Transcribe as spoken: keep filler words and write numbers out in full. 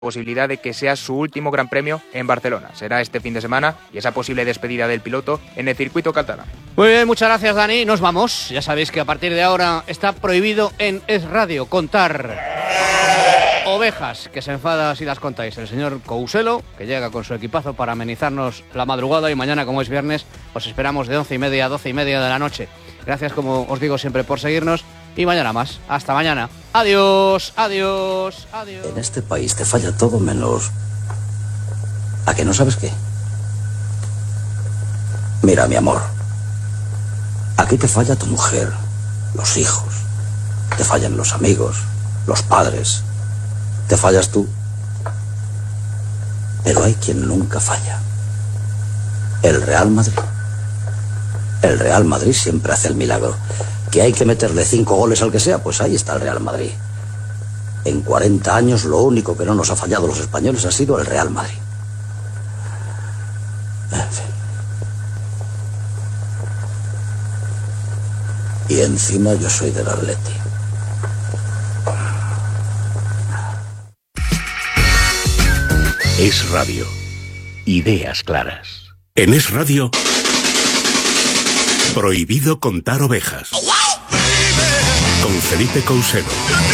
posibilidad de que sea su último Gran Premio en Barcelona. Será este fin de semana y esa posible despedida del piloto en el circuito catalán. Muy bien, muchas gracias, Dani. Nos vamos. Ya sabéis que a partir de ahora está prohibido en Es Radio contar ovejas, que se enfada si las contáis. El señor Couselo, que llega con su equipazo para amenizarnos la madrugada, y mañana, como es viernes, os esperamos de once y media a doce y media de la noche. Gracias, como os digo siempre, por seguirnos, y mañana más. Hasta mañana. Adiós, adiós, adiós. En este país te falla todo menos... ¿A que no sabes qué? Mira, mi amor, aquí te falla tu mujer, los hijos, te fallan los amigos, los padres, te fallas tú. Pero hay quien nunca falla. El Real Madrid. El Real Madrid siempre hace el milagro. ¿Que hay que meterle cinco goles al que sea? Pues ahí está el Real Madrid. En cuarenta años lo único que no nos ha fallado los españoles ha sido el Real Madrid. En fin. Y encima yo soy del Atleti. Es Radio. Ideas claras. En Es Radio, prohibido contar ovejas. Con Felipe Couselo.